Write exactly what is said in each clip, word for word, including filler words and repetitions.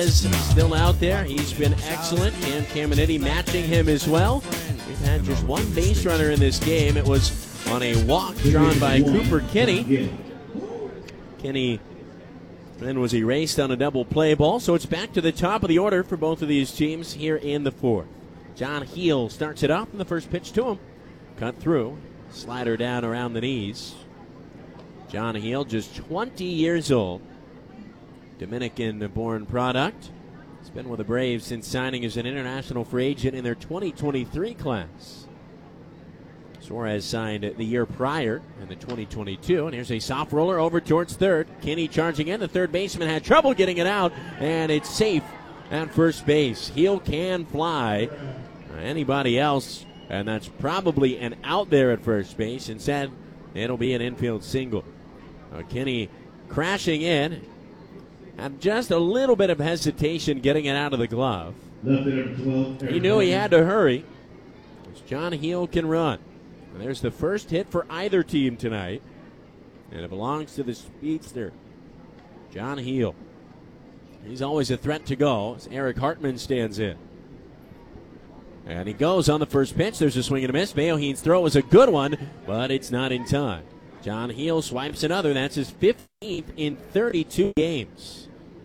is still out there. He's been excellent. Cam Caminiti matching him as well. We've had just one base runner in this game. It was on a walk drawn by Cooper Kinney. Kinney then was erased on a double play ball. So it's back to the top of the order for both of these teams here in the fourth. John Heel starts it off, and the first pitch to him. Cut through. Slider down around the knees. John Heel, just twenty years old. Dominican-born product. He's been with the Braves since signing as an international free agent in their twenty twenty-three class. Suarez signed the year prior in the twenty twenty-two. And here's a soft roller over towards third. Kinney charging in. The third baseman had trouble getting it out, and it's safe at first base. Heel can fly. Anybody else, and that's probably an out there at first base. Instead, it'll be an infield single. Uh, Kinney crashing in. Had just a little bit of hesitation getting it out of the glove. He knew he had to hurry. John Heel can run. And there's the first hit for either team tonight. And it belongs to the speedster, John Heel. He's always a threat to go as Eric Hartman stands in. And he goes on the first pitch. There's a swing and a miss. Beoheen's throw was a good one, but it's not in time. John Heel swipes another. That's his fifteenth in thirty-two games.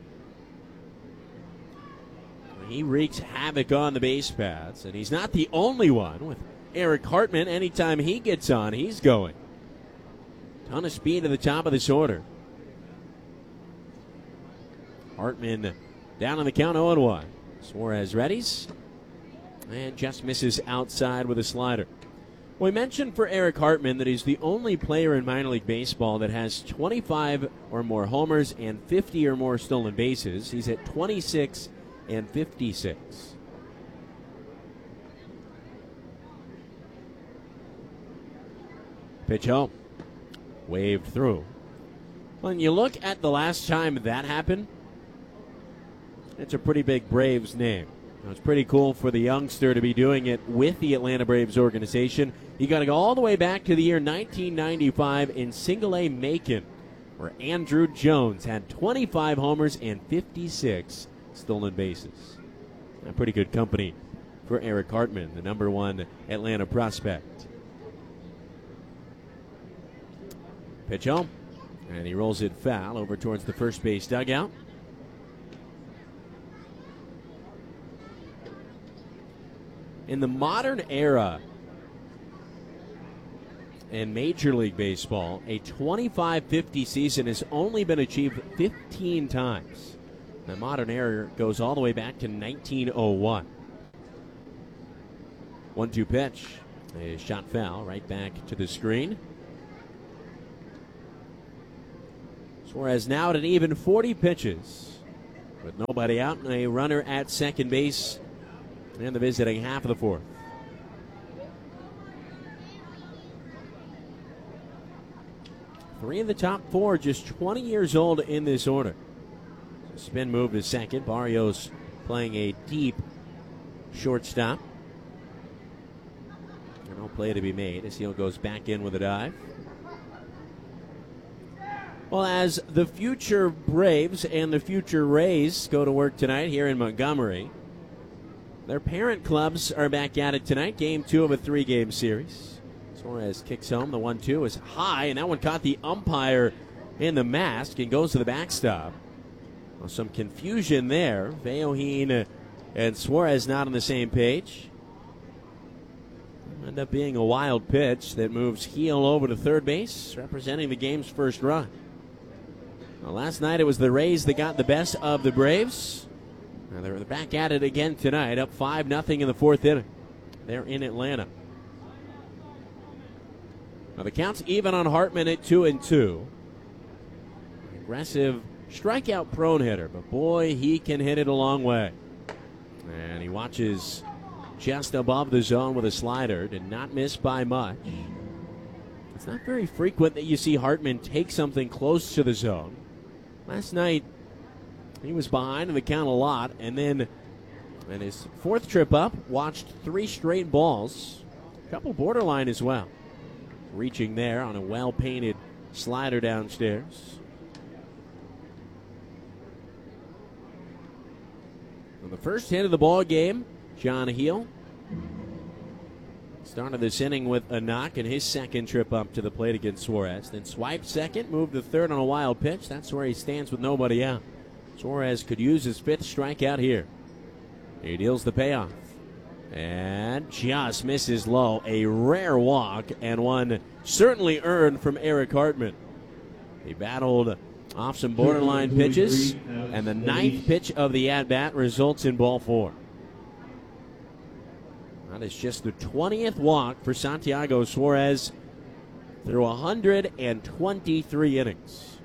He wreaks havoc on the base paths, and he's not the only one. With Eric Hartman, anytime he gets on, he's going. Ton of speed at the top of this order. Hartman down on the count, oh and one. Suarez readies. And just misses outside with a slider. We mentioned for Eric Hartman that he's the only player in minor league baseball that has twenty-five or more homers and fifty or more stolen bases. He's at twenty-six and fifty-six. Pitch home. Waved through. When you look at the last time that happened, it's a pretty big Braves name. It's pretty cool for the youngster to be doing it with the Atlanta Braves organization. You got to go all the way back to the year nineteen ninety-five in Single-A Macon, where Andruw Jones had twenty-five homers and fifty-six stolen bases. A pretty good company for Eric Hartman, the number one Atlanta prospect. Pitch home, and he rolls it foul over towards the first base dugout. In the modern era in Major League Baseball, a twenty-five fifty season has only been achieved fifteen times. The modern era goes all the way back to nineteen oh one. one two pitch. A shot foul right back to the screen. Suarez now at an even forty pitches with nobody out and a runner at second base. And the visiting half of the fourth. Three of the top four just twenty years old in this order. So spin move to second. Barrios playing a deep shortstop. And no play to be made as Heel goes back in with a dive. Well, as the future Braves and the future Rays go to work tonight here in Montgomery, their parent clubs are back at it tonight. Game two of a three-game series. Suarez kicks home. The one two is high, and that one caught the umpire in the mask and goes to the backstop. Well, some confusion there. Beoheen and Suarez not on the same page. End up being a wild pitch that moves Heel over to third base, representing the game's first run. Well, last night it was the Rays that got the best of the Braves. Now they're back at it again tonight, up five nothing in the fourth inning. They're in Atlanta. Now the count's even on Hartman at two and two. Aggressive, strikeout-prone hitter, but boy, he can hit it a long way. And he watches just above the zone with a slider, did not miss by much. It's not very frequent that you see Hartman take something close to the zone. Last night, he was behind in the count a lot, and then in his fourth trip up, watched three straight balls, a couple borderline as well. Reaching there on a well-painted slider downstairs. On the first hit of the ball game, John Heel started this inning with a knock in his second trip up to the plate against Suarez. Then swiped second, moved to third on a wild pitch. That's where he stands with nobody out. Suarez could use his fifth strikeout here. He deals the payoff. And just misses low. A rare walk, and one certainly earned from Eric Hartman. He battled off some borderline pitches, and the ninth pitch of the at-bat results in ball four. That is just the twentieth walk for Santiago Suarez through one hundred twenty-three innings.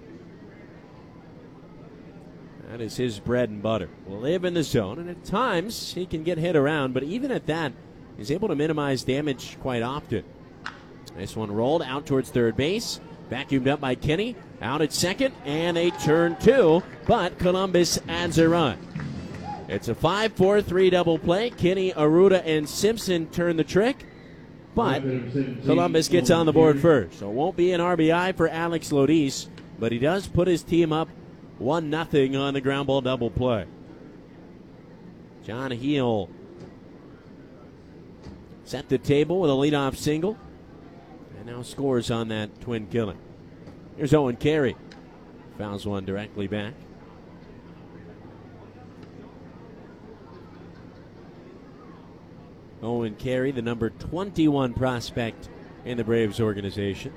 That is his bread and butter. Will live in the zone, and at times he can get hit around, but even at that, he's able to minimize damage quite often. This one rolled out towards third base, vacuumed up by Kenny, out at second, and a turn two, but Columbus adds a run. It's a five four three double play. Kenny, Aruda, and Simpson turn the trick, but Columbus gets on the board first. So it won't be an R B I for Alex Lodis, but he does put his team up one nothing on the ground ball double play. John Heel set the table with a leadoff single, and now scores on that twin killing. Here's Owen Carey. Fouls one directly back. Owen Carey, the number twenty-one prospect in the Braves organization.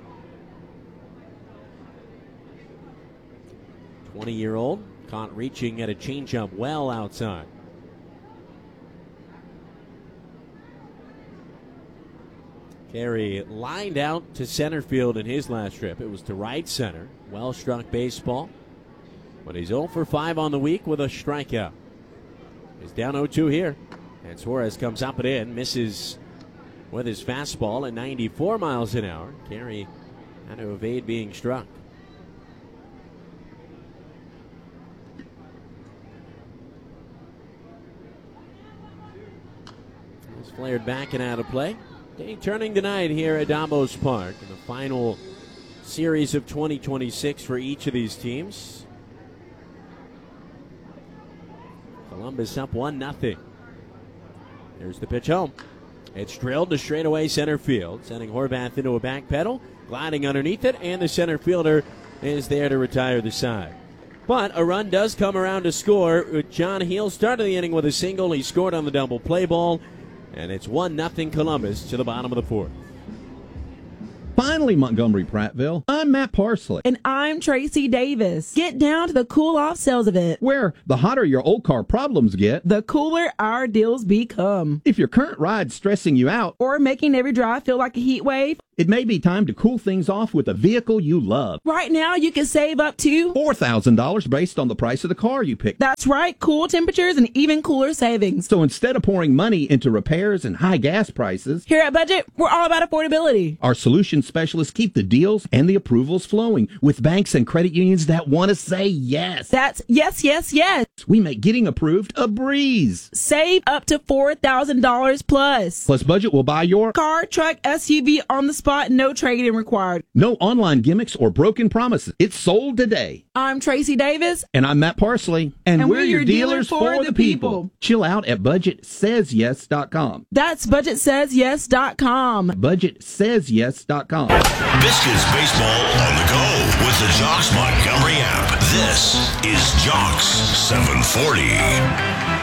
twenty-year-old, caught reaching at a changeup well outside. Carey lined out to center field in his last trip. It was to right center. Well-struck baseball. But he's oh for five on the week with a strikeout. He's down oh two here. And Suarez comes up and in, misses with his fastball at ninety-four miles an hour. Carey had to evade being struck. He's flared back and out of play. Day turning tonight here at Davos Park in the final series of twenty twenty-six for each of these teams. Columbus up one nothing. There's the pitch home. It's drilled to straightaway center field, sending Horvath into a back pedal, gliding underneath it, and the center fielder is there to retire the side. But a run does come around to score. John Heel started the inning with a single. He scored on the double play ball, and it's one nothing Columbus to the bottom of the fourth. Finally, Montgomery Prattville, I'm Matt Parsley. And I'm Tracy Davis. Get down to the Cool Off Sales event, where the hotter your old car problems get, the cooler our deals become. If your current ride's stressing you out, or making every drive feel like a heat wave, it may be time to cool things off with a vehicle you love. Right now, you can save up to four thousand dollars based on the price of the car you pick. That's right, cool temperatures and even cooler savings. So instead of pouring money into repairs and high gas prices, here at Budget, we're all about affordability. Our solution specialists keep the deals and the approvals flowing with banks and credit unions that want to say yes. That's yes, yes, yes. We make getting approved a breeze. Save up to four thousand dollars plus. Plus, Budget will buy your car, truck, S U V on the spot, no trade-in required. No online gimmicks or broken promises. It's sold today. I'm Tracy Davis. And I'm Matt Parsley. And, and we're, we're your, your dealers dealer for, for the the people. people. Chill out at budget says yes dot com. That's budget says yes dot com. budget says yes dot com. Biscuits baseball on the go with the Jocks Montgomery app. This is Jocks seven forty.